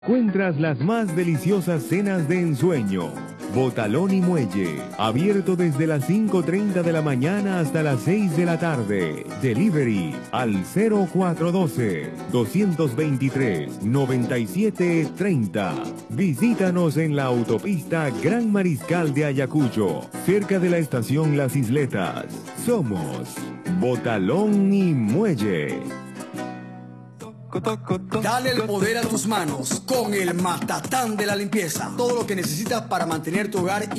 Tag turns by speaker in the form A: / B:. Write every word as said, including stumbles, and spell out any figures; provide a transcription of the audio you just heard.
A: Encuentras las más deliciosas cenas de ensueño. Botalón y Muelle, abierto desde las cinco treinta de la mañana hasta las seis de la tarde. Delivery al cero cuatro uno dos, dos dos tres, nueve siete tres cero. Visítanos en la autopista Gran Mariscal de Ayacucho, cerca de la estación Las Isletas. Somos Botalón y Muelle.
B: Dale el poder a tus manos con el Matatán de la limpieza. Todo lo que necesitas para mantener tu hogar